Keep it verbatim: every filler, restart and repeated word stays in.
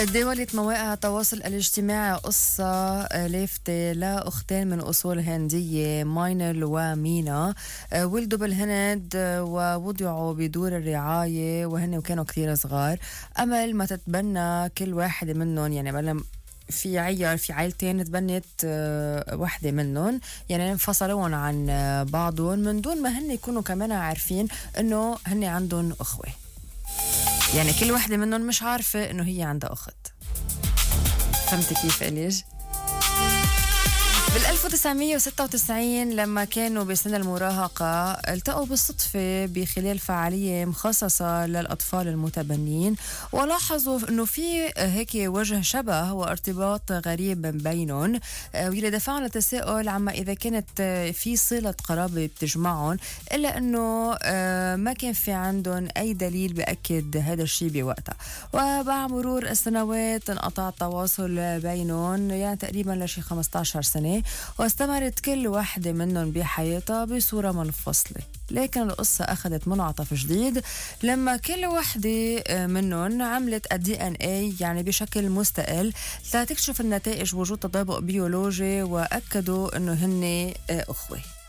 تداولت مواقع التواصل الاجتماعي قصة لافتة لأختين من أصول هندية، ماينل ومينا. ولدوا بالهند ووضعوا بدور الرعاية وهن كانوا كثير صغار. أمل ما تتبنى كل واحد منهم، يعني بلما في عيال في عائلتين تبنت واحدة منهم، يعني انفصلون عن بعضهم من دون ما هن يكونوا كمان عارفين انه هن عندهم أخوة. يعني كل واحدة منهم مش عارفة انه هي عندها أخت. فهمتي كيف إليج؟ بالألف وتسعمية وستة وتسعين لما كانوا بسن المراهقة التقوا بالصدفة بخلال فعالية مخصصة للأطفال المتبنين، ولاحظوا أنه في هيك وجه شبه وارتباط غريب بينهم، واللي دفعهم للتساؤل عما إذا كانت في صلة قرابة بتجمعهم، إلا أنه ما كان في عندهم أي دليل بأكد هذا الشيء بوقتها. وبعد مرور السنوات انقطع التواصل بينهم، يعني تقريبا لشي خمسة عشر سنة، واستمرت كل واحدة منهم بحياتها بصورة منفصلة. لكن القصة أخذت منعطف جديد لما كل واحدة منهم عملت الدي ان اي يعني بشكل مستقل لتكشف النتائج وجود تطابق بيولوجي، وأكدوا أنه هن أخوة.